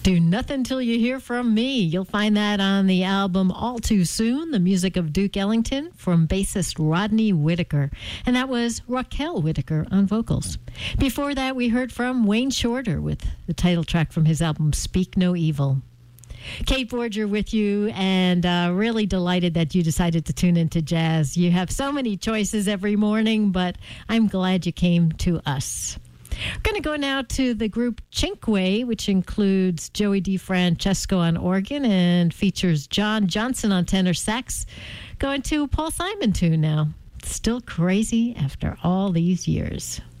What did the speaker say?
Do Nothing Till You Hear From Me. You'll find that on the album All Too Soon, the music of Duke Ellington from bassist Rodney Whitaker. And that was Raquel Whitaker on vocals. Before that, we heard from Wayne Shorter with the title track from his album Speak No Evil. Kate Borger with you, and really delighted that you decided to tune into jazz. You have so many choices every morning, but I'm glad you came to us. We're going to go now to the group Cinque, which includes Joey DeFrancesco on organ and features John Johnson on tenor sax. Going to Paul Simon tune now. Still crazy after all these years.